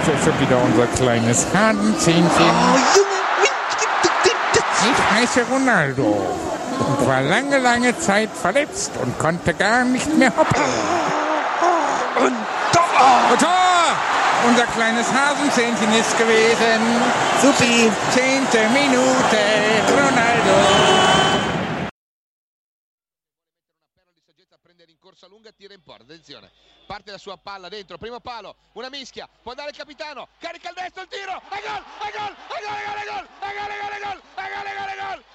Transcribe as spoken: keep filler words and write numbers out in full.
schon wieder unser kleines Hasenzähnchen. Oh, Junge. Ich heiße Ronaldo und war lange, lange Zeit verletzt und konnte gar nicht mehr hoppen. Und Tor! Und Tor! Unser kleines Hasenzähnchen ist gewesen. Supi. Zehnte Minute, Ronaldo. Prende rincorsa lunga, tira in porta, attenzione, parte la sua palla dentro, primo palo, una mischia, può andare il capitano, carica il destro, il tiro, e gol, e gol, e gol, e gol, e gol, e gol, e gol, e gol, e gol, e gol, e gol,